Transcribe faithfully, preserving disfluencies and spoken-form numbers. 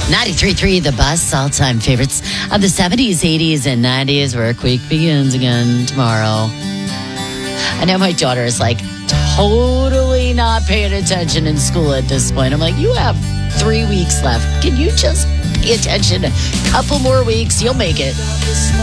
ninety-three point three The Bus, all-time favorites of the seventies, eighties, and nineties. Work week begins again tomorrow. I know my daughter is like totally not paying attention in school at this point. I'm like, you have three weeks left. Can you just pay attention a couple more weeks? You'll make it.